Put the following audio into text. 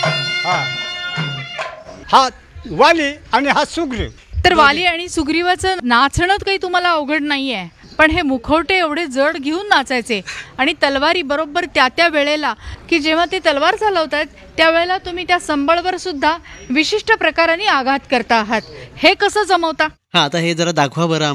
हा हा वाली आणि हा सुग्रीव. तर वाली आणि सुग्रीवाचं नाचणं काही तुम्हाला अवघड नाहीये, पण हे मुखवटे एवढे जड घेऊन नाचायचे आणि तलवारी बरोबर त्या त्या वेळेला की जेव्हा ते तलवार चालवतात त्यावेळेला तुम्ही त्या संबळवर सुद्धा विशिष्ट प्रकाराने आघात करता आहात. हे कसं जमवता? हा, आता हे जरा दाखवा बरं